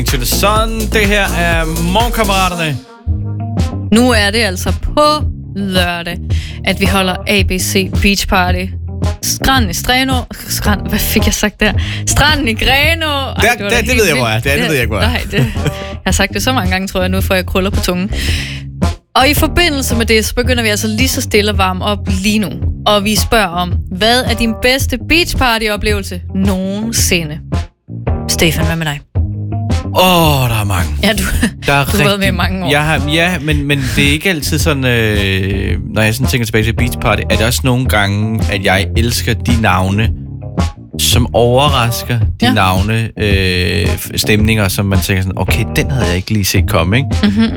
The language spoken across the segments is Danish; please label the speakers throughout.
Speaker 1: To the Sun. Det her er Morgenkammeraterne.
Speaker 2: Nu er det altså på lørdag, at vi holder ABC Beach Party. Stranden i Streno. Hvad fik jeg sagt der? Stranden i Greno.
Speaker 1: Det ved jeg, hvor er. Det ved jeg ikke, hvor er.
Speaker 2: Nej, jeg har sagt det så mange gange, tror jeg. Nu får jeg krøller på tungen. Og i forbindelse med det, så begynder vi altså lige så stille at varme op lige nu. Og vi spørger om, hvad er din bedste beach party oplevelse nogensinde? Stefan, hvad med dig?
Speaker 1: Der er mange.
Speaker 2: Ja, du har været med i mange år.
Speaker 1: Men det er ikke altid sådan, når jeg sådan tænker tilbage til beach party, er det også nogle gange, at jeg elsker de navne, som overrasker de navne, stemninger, som man tænker sådan, okay, den havde jeg ikke lige set komme, ikke?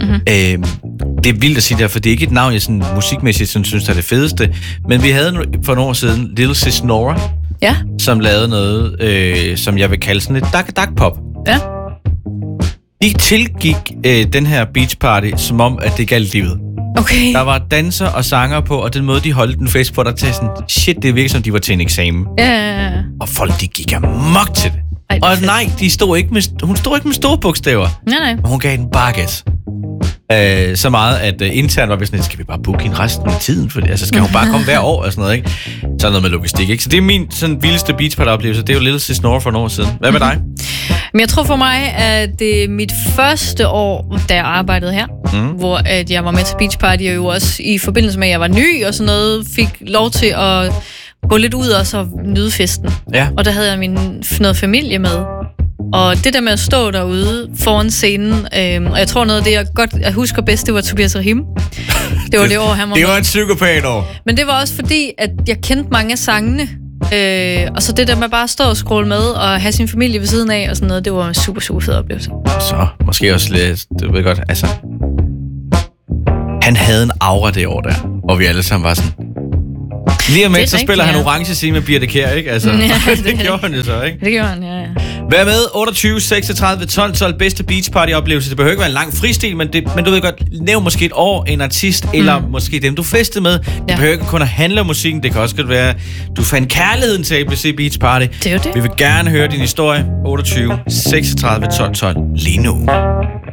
Speaker 1: Det er vildt at sige der, for det er ikke et navn, jeg sådan musikmæssigt synes er det fedeste, men vi havde for nogle år siden Little Sis Nora, som lavede noget, som jeg vil kalde sådan et dak-dak-pop. Ja. De tilgik den her beach party, som om, at det galt livet.
Speaker 2: Okay.
Speaker 1: Der var danser og sanger på, og den måde, de holdt den fest på, der til sådan, shit, det virker som, de var til en eksamen.
Speaker 2: Ja.
Speaker 1: Og folk, de gik amok til det.
Speaker 2: Ej,
Speaker 1: og nej, hun stod ikke med store bogstaver.
Speaker 2: Nej.
Speaker 1: Men hun gav den bare gas. Så meget, at internt var vi sådan, skal vi bare booke hende resten af tiden? For altså, skal hun bare komme hver år og sådan noget, ikke? Så noget med logistik, ikke? Så det er min sådan vildeste beachparty-oplevelse. Det er jo Little Sis Nora for nogle år siden. Hvad med dig?
Speaker 2: Men jeg tror for mig, at det er mit første år, da jeg arbejdede her, hvor at jeg var med til beach party, og jo også i forbindelse med, at jeg var ny og sådan noget, fik lov til at gå lidt ud og så nyde festen. Ja. Og der havde jeg noget familie med. Og det der med at stå derude foran scenen, og jeg tror noget af det, jeg husker bedst, det var Tobias Rahim. Det var det år, han var
Speaker 1: Det var et psykopat-år.
Speaker 2: Men det var også fordi, at jeg kendte mange af sangene. Og så det der med bare at stå og scrolle med og have sin familie ved siden af og sådan noget, det var en super, super fed oplevelse.
Speaker 1: Så måske også lidt, du ved godt, altså... Han havde en aura det år der, og vi alle sammen var sådan... Lige om lidt, så spiller han orange scene med Birte Kjær, ikke? Altså, det gjorde han jo så, ikke?
Speaker 2: Det gjorde han, ja.
Speaker 1: Hvad med 28, 36, 12 bedste beach party oplevelse? Det behøver ikke være en lang fristil, men du ved godt, nævn måske et år, en artist, eller måske dem, du festede med. Det behøver ikke kun at handle om musikken. Det kan også godt være, du fandt kærligheden til ABC Beach Party.
Speaker 2: Det er jo det.
Speaker 1: Vi vil gerne høre din historie. 28, 36, 12 lige nu.